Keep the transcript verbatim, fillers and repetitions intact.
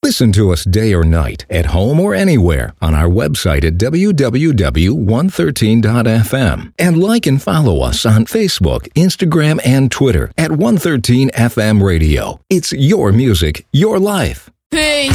Listen to us day or night, at home or anywhere, on our website at w w w dot one thirteen dot f m. And like and follow us on Facebook, Instagram, and Twitter at one thirteen F M Radio. It's your music, your life. Hey,